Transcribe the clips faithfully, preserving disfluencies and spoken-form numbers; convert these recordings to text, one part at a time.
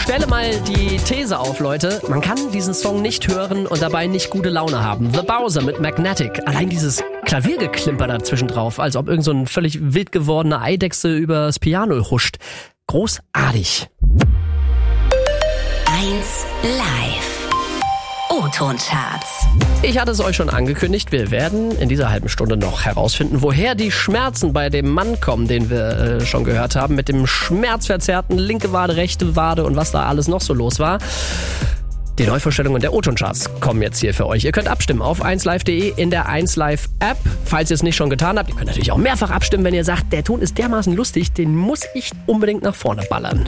stelle mal die These auf, Leute. Man kann diesen Song nicht hören und dabei nicht gute Laune haben. The Bowser mit Magnetic. Allein dieses Klaviergeklimper dazwischen drauf, als ob irgend so ein völlig wild gewordener Eidechse übers Piano huscht. Großartig. eins Live. O-Ton-Charts. Ich hatte es euch schon angekündigt, wir werden in dieser halben Stunde noch herausfinden, woher die Schmerzen bei dem Mann kommen, den wir äh, schon gehört haben, mit dem schmerzverzerrten linke Wade, rechte Wade und was da alles noch so los war. Die Neuvorstellungen der O-Ton-Charts kommen jetzt hier für euch. Ihr könnt abstimmen auf eins live punkt de in der eins Live App, falls ihr es nicht schon getan habt. Ihr könnt natürlich auch mehrfach abstimmen, wenn ihr sagt, der Ton ist dermaßen lustig, den muss ich unbedingt nach vorne ballern.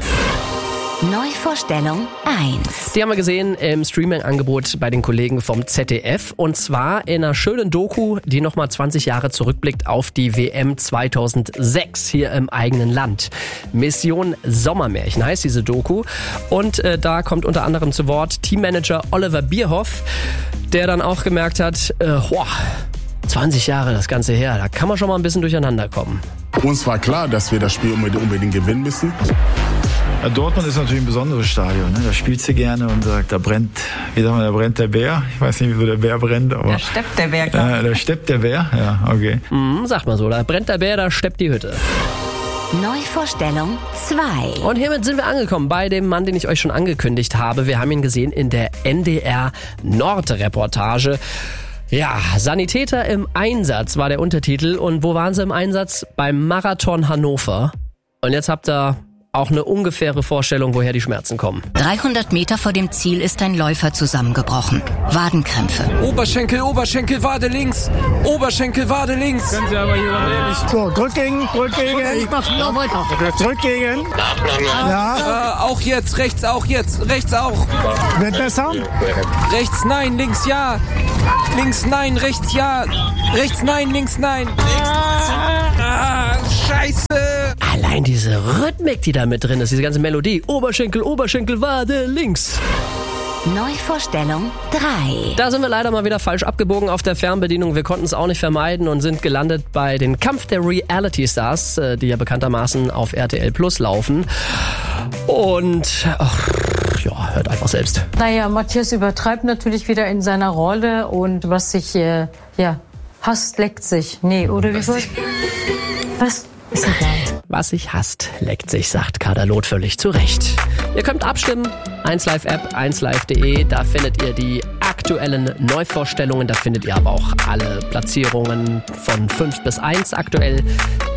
Neuvorstellung eins. Die haben wir gesehen im Streaming-Angebot bei den Kollegen vom Z D F. Und zwar in einer schönen Doku, die nochmal zwanzig Jahre zurückblickt auf die W M zweitausendsechs hier im eigenen Land. Mission Sommermärchen heißt diese Doku. Und äh, da kommt unter anderem zu Wort Teammanager Oliver Bierhoff, der dann auch gemerkt hat, äh, boah, zwanzig Jahre das Ganze her, da kann man schon mal ein bisschen durcheinander kommen. Uns war klar, dass wir das Spiel unbedingt, unbedingt gewinnen müssen. Ja, Dortmund ist natürlich ein besonderes Stadion. Ne? Da spielt sie gerne und sagt, da brennt, wie sagen wir, da brennt der Bär. Ich weiß nicht, wieso der Bär brennt, aber. Da steppt der Bär, klar. Äh, da steppt der Bär, ja, okay. Mhm, sagt man so, da brennt der Bär, da steppt die Hütte. Neuvorstellung zwei. Und hiermit sind wir angekommen bei dem Mann, den ich euch schon angekündigt habe. Wir haben ihn gesehen in der N D R Nord-Reportage. Ja, Sanitäter im Einsatz war der Untertitel. Und wo waren sie im Einsatz? Beim Marathon Hannover. Und jetzt habt ihr auch eine ungefähre Vorstellung, woher die Schmerzen kommen. dreihundert Meter vor dem Ziel ist ein Läufer zusammengebrochen. Wadenkrämpfe. Oberschenkel, Oberschenkel, Wade links. Oberschenkel, Wade links. Können Sie aber hier nicht. So, drück gegen, drück gegen. Ich mach noch weiter. Drück gegen. Ja. Äh, auch jetzt, rechts auch jetzt, rechts auch. Wird besser? Rechts nein, links ja. Links nein, rechts ja. Rechts nein, links nein. Links. Ah, scheiße. Allein diese Rhythmik, die da mit drin ist, diese ganze Melodie. Oberschenkel, Oberschenkel, Wade, links. Neuvorstellung drei. Da sind wir leider mal wieder falsch abgebogen auf der Fernbedienung. Wir konnten es auch nicht vermeiden und sind gelandet bei den Kampf der Reality Stars, die ja bekanntermaßen auf R T L Plus laufen. Und ach, ja, hört einfach selbst. Naja, Matthias übertreibt natürlich wieder in seiner Rolle und was sich, äh, ja, hasst, leckt sich. Nee, oder wie soll Was? Ist egal. Was sich hasst, leckt sich, sagt Kaderlot völlig zu Recht. Ihr könnt abstimmen. eins Live App, eins live punkt de. Da findet ihr die aktuellen Neuvorstellungen. Da findet ihr aber auch alle Platzierungen von fünf bis eins aktuell.